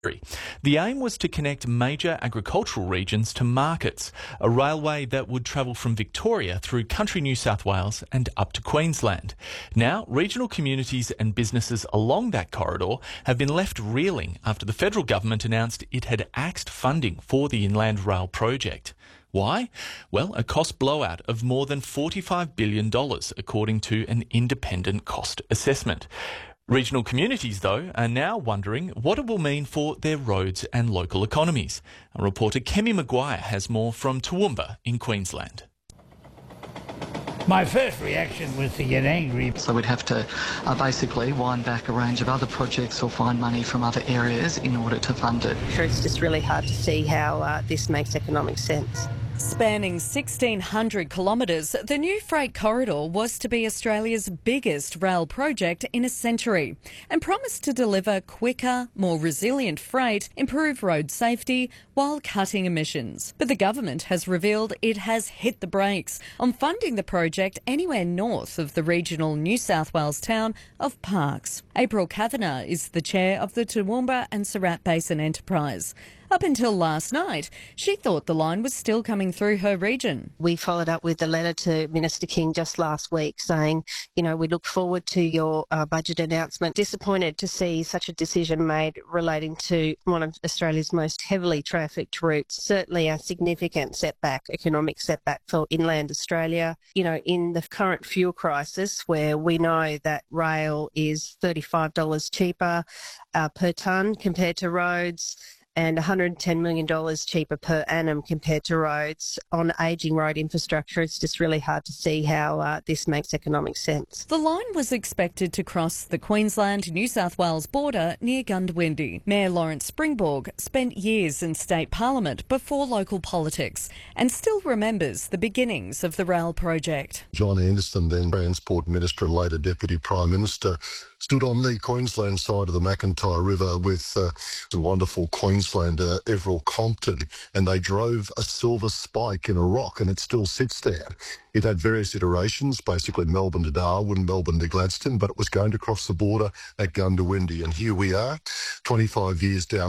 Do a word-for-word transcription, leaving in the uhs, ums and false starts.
The aim was to connect major agricultural regions to markets, a railway that would travel from Victoria through country New South Wales and up to Queensland. Now, regional communities and businesses along that corridor have been left reeling after the federal government announced it had axed funding for the Inland Rail project. Why? Well, a cost blowout of more than forty-five billion dollars, according to an independent cost assessment. Regional communities, though, are now wondering what it will mean for their roads and local economies. Our reporter Kemi Maguire has more from Toowoomba in Queensland. My first reaction was to get angry. So we'd have to uh, basically wind back a range of other projects or find money from other areas in order to fund it. Sure, it's just really hard to see how uh, this makes economic sense. Spanning sixteen hundred kilometres, the new freight corridor was to be Australia's biggest rail project in a century and promised to deliver quicker, more resilient freight, improve road safety while cutting emissions. But the government has revealed it has hit the brakes on funding the project anywhere north of the regional New South Wales town of Parkes. April Kavanagh is the chair of the Toowoomba and Surat Basin Enterprise. Up until last night, she thought the line was still coming through her region. We followed up with a letter to Minister King just last week saying, you know, we look forward to your uh, budget announcement. Disappointed to see such a decision made relating to one of Australia's most heavily trafficked routes. Certainly a significant setback, economic setback for inland Australia. You know, in the current fuel crisis where we know that rail is thirty-five dollars cheaper uh, per tonne compared to roads, and one hundred ten million dollars cheaper per annum compared to roads on ageing road infrastructure. It's just really hard to see how uh, this makes economic sense. The line was expected to cross the Queensland-New South Wales border near Goondiwindi. Mayor Lawrence Springborg spent years in state parliament before local politics and still remembers the beginnings of the rail project. John Anderson, then Transport Minister and later Deputy Prime Minister, stood on the Queensland side of the McIntyre River with uh, the wonderful Queenslander Everil Compton, and they drove a silver spike in a rock, and it still sits there. It had various iterations, basically Melbourne to Darwin, Melbourne to Gladstone, but it was going to cross the border at Goondiwindi, and here we are, twenty-five years down